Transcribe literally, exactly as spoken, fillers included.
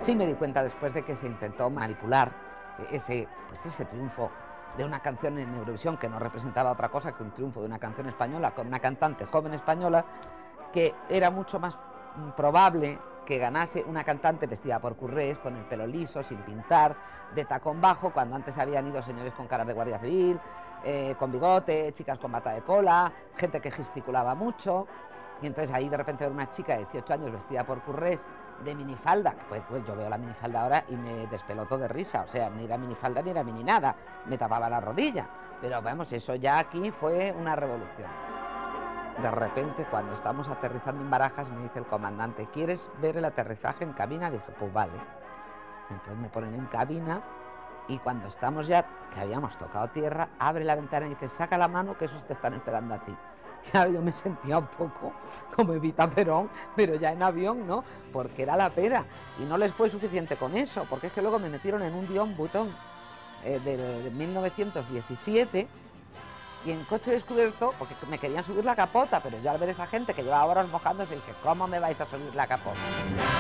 Sí me di cuenta después de que se intentó manipular ese, pues ese triunfo de una canción en Eurovisión que no representaba otra cosa que un triunfo de una canción española con una cantante joven española, que era mucho más probable que ganase una cantante vestida por currés, con el pelo liso, sin pintar, de tacón bajo, cuando antes habían ido señores con caras de guardia civil, eh, con bigote, chicas con bata de cola, gente que gesticulaba mucho. Y entonces ahí de repente ver una chica de dieciocho años vestida por currés, de minifalda, pues, pues yo veo la minifalda ahora y me despeloto de risa, o sea, ni era minifalda ni era mini nada, me tapaba la rodilla, pero vamos, eso ya aquí fue una revolución. De repente, cuando estamos aterrizando en Barajas, me dice el comandante, ¿quieres ver el aterrizaje en cabina? Dije, pues vale. Entonces me ponen en cabina y cuando estamos ya, que habíamos tocado tierra, abre la ventana y dice, saca la mano que esos te están esperando a ti. Claro, yo me sentía un poco como Evita Perón, pero ya en avión, ¿no? Porque era la pera. Y no les fue suficiente con eso, porque es que luego me metieron en un Dion Button eh, de, de mil novecientos diecisiete, y en coche descubierto, porque me querían subir la capota, pero yo al ver esa gente que llevaba horas mojándose, dije, ¿cómo me vais a subir la capota?